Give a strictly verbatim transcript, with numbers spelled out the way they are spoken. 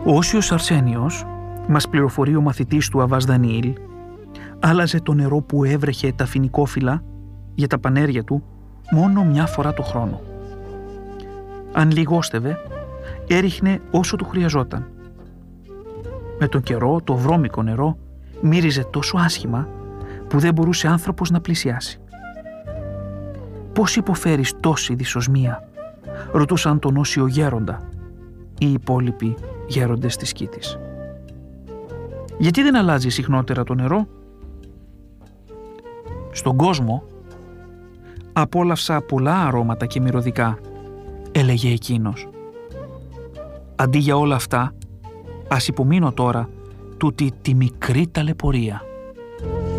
Ο Όσιος Αρσένιος, μας πληροφορεί ο μαθητής του Αββάς Δανιήλ, άλλαζε το νερό που έβρεχε τα φοινικόφυλλα για τα πανέρια του μόνο μια φορά το χρόνο. Αν λιγόστευε, έριχνε όσο του χρειαζόταν. Με τον καιρό το βρώμικο νερό μύριζε τόσο άσχημα που δεν μπορούσε άνθρωπος να πλησιάσει. «Πώς υποφέρεις τόση δυσοσμία?» ρωτούσαν τον Όσιο γέροντα οι υπόλοιποι γέροντες της Σκήτης. «Γιατί δεν αλλάζει συχνότερα το νερό?» «Στον κόσμο απόλαυσα πολλά αρώματα και μυρωδικά», έλεγε εκείνος. «Αντί για όλα αυτά, ας υπομείνω τώρα τούτη τη μικρή ταλαιπωρία».